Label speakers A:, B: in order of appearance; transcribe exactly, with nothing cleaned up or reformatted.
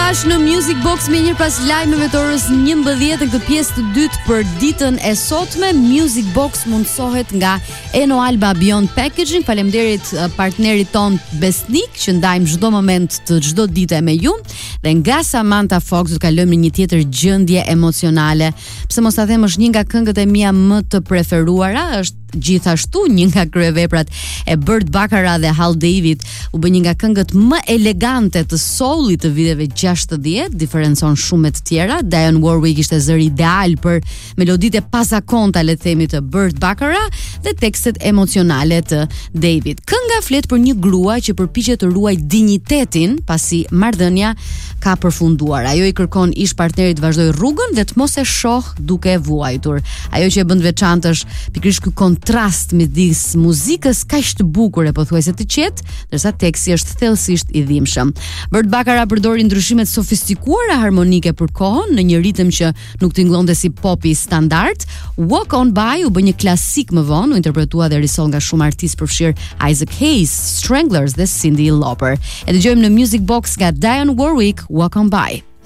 A: bashkë në Music Box me njërë pas lajmeve të orës njëmbëdhjetë në këtë pjesë të dytë për ditën e sotme. Music Box mundsohet nga Eno Alba Beyond Packaging. Faleminderit partnerit ton besnik që ndajmë çdo moment të çdo dite me ju. Dhe nga Samantha Fox do kalojmë në një tjetër gjendje emocionale. Pse mos ta them, është një nga këngët e mia më të preferuara, është gjithashtu një nga kryeveprat e Burt Bacharach dhe Hal David. U bë një nga këngët më elegante të soulit të viteve gjashtëdhjetë, diferencon shumë me të tjera. Dionne Warwick ishte zëri ideal për meloditë e pazakonta, le të themi, të Burt Bacharach dhe tekstet emocionale të David. Kënga flet për një grua që përpiqet të ruajë dinjitetin pasi marrëdhënia ka përfunduar. Ajo i kërkon ish partnerit të vazhdojë rrugën dhe të mos e shoh duke e vuajtur. Ajo që e bën veçantë është pikërisht ky kontrast midis muzikës kaq të bukur e pothuajse të qetë, ndërsa teksti është thellësisht i dhimbshëm. Burt Bacharach përdori ndryshimet sofistikuara harmonike për kohën në një ritëm që nuk tingëllonte si popi standard. Walk On By u bë një klasik më vonë, u interpretua dhe risol nga shumë artistë përfshirë Isaac Hayes, Stranglers dhe Cyndi Lauper. E dëgjojmë në Music Box nga Dionne Warwick, Walk On By.